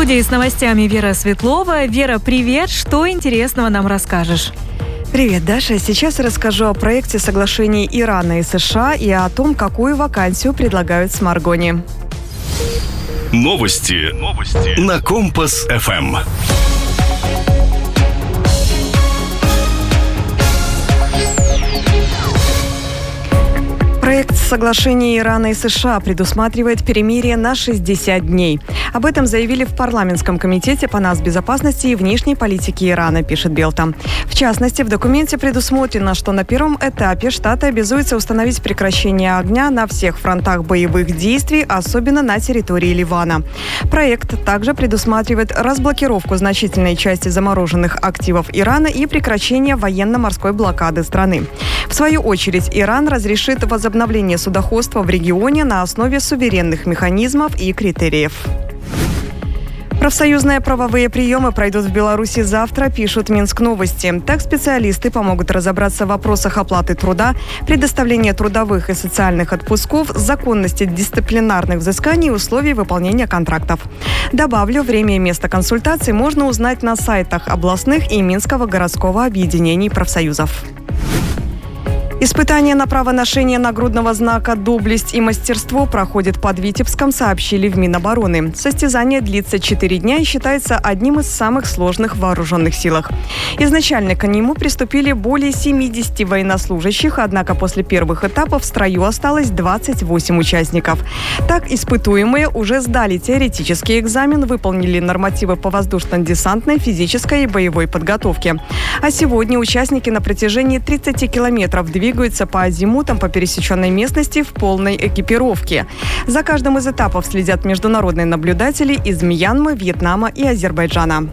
студии с новостями Вера Светлова. Вера, привет! Что интересного нам расскажешь? Привет, Даша. Сейчас расскажу о проекте соглашений Ирана и США и о том, какую вакансию предлагают в Сморгоне. Новости на Компас-ФМ. Проект соглашения Ирана и США предусматривает перемирие на 60 дней. Об этом заявили в парламентском комитете по нацбезопасности и внешней политике Ирана, пишет Белта. В частности, в документе предусмотрено, что на первом этапе Штаты обязуются установить прекращение огня на всех фронтах боевых действий, особенно на территории Ливана. Проект также предусматривает разблокировку значительной части замороженных активов Ирана и прекращение военно-морской блокады страны. В свою очередь, Иран разрешит возобновление судоходства в регионе на основе суверенных механизмов и критериев. Профсоюзные правовые приемы пройдут в Беларуси завтра, пишут Минск Новости. Так специалисты помогут разобраться в вопросах оплаты труда, предоставления трудовых и социальных отпусков, законности дисциплинарных взысканий и условий выполнения контрактов. Добавлю, время и место консультаций можно узнать на сайтах областных и Минского городского объединений профсоюзов. Испытания на право ношения нагрудного знака «Доблесть и мастерство» проходят под Витебском, сообщили в Минобороны. Состязание длится 4 дня и считается одним из самых сложных в вооруженных силах. Изначально к нему приступили более 70 военнослужащих, однако после первых этапов в строю осталось 28 участников. Так, испытуемые уже сдали теоретический экзамен, выполнили нормативы по воздушно-десантной, физической и боевой подготовке. А сегодня участники на протяжении 30 километров двигаются по азимутам по пересеченной местности в полной экипировке. За каждым из этапов следят международные наблюдатели из Мьянмы, Вьетнама и Азербайджана.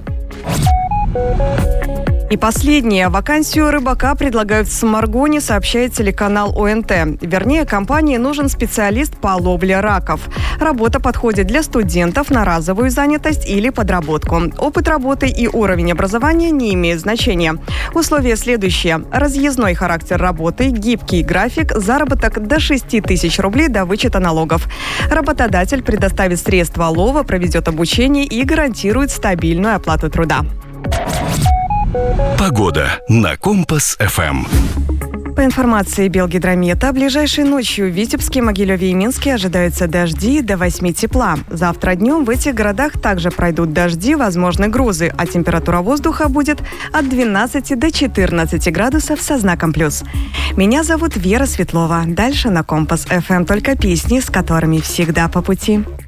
И последнее. Вакансию рыбака предлагают в Сморгоне, сообщает телеканал ОНТ. Вернее, компании нужен специалист по ловле раков. Работа подходит для студентов на разовую занятость или подработку. Опыт работы и уровень образования не имеют значения. Условия следующие. Разъездной характер работы, гибкий график, заработок до 6 тысяч рублей до вычета налогов. Работодатель предоставит средства лова, проведет обучение и гарантирует стабильную оплату труда. Погода на Компас-ФМ. По информации Белгидромета, ближайшей ночью в Витебске, Могилеве и Минске ожидаются дожди до 8 тепла. Завтра днем в этих городах также пройдут дожди, возможны грозы, а температура воздуха будет от 12 до 14 градусов со знаком плюс. Меня зовут Вера Светлова. Дальше на Компас-ФМ только песни, с которыми всегда по пути.